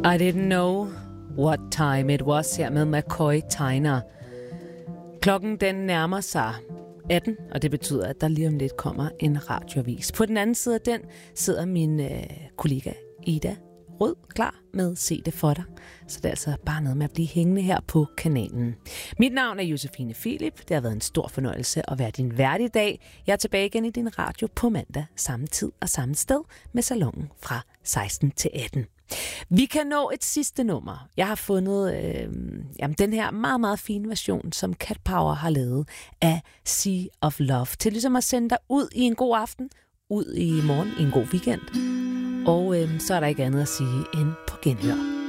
I didn't know what time it was her med McCoy Tyner. Klokken den nærmer sig 18, og det betyder, at der lige om lidt kommer en radioavis. På den anden side af den sidder min kollega Ida Rød klar med Se det for dig. Så det er altså bare noget med at blive hængende her på kanalen. Mit navn er Josefine Philip. Det har været en stor fornøjelse at være din vært i dag. Jeg er tilbage igen i din radio på mandag, samme tid og samme sted, med Salonen fra 16 til 18. Vi kan nå et sidste nummer. Jeg har fundet den her meget, meget fine version, som Cat Power har lavet af Sea of Love, til ligesom at sende dig ud i en god aften, ud i morgen i en god weekend. Og så er der ikke andet at sige end på genhør.